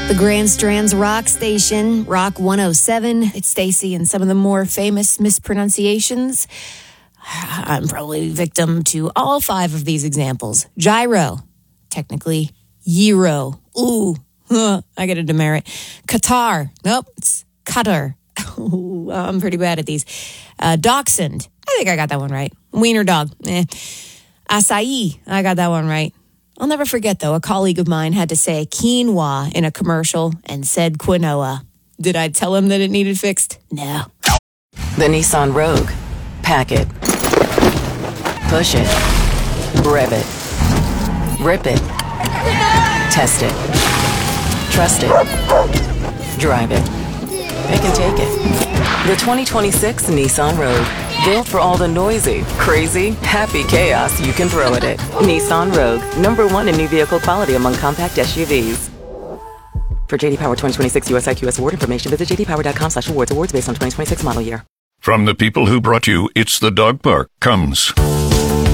The Grand Strand's rock station, Rock 107. It's Stacy and some of the more famous mispronunciations. I'm probably victim to all 5 of these examples. Gyro, technically gyro. Ooh, I get a demerit. Qatar, nope, it's Qatar. Ooh, I'm pretty bad at these. Dachshund, I think I got that one right. Wiener dog, Acai, I got that one right. I'll never forget, though, a colleague of mine had to say quinoa in a commercial and said quinoa. Did I tell him that it needed fixed? No. The Nissan Rogue. Pack it. Push it. Rev it. Rip it. Test it. Trust it. Drive it. It can take it. The 2026 Nissan Rogue. Built for all the noisy, crazy, happy chaos you can throw at it. Nissan Rogue. #1 in new vehicle quality among compact SUVs. For JD Power 2026 US IQS award information, visit jdpower.com/awards. Awards based on 2026 model year. From the people who brought you It's the Dog Park comes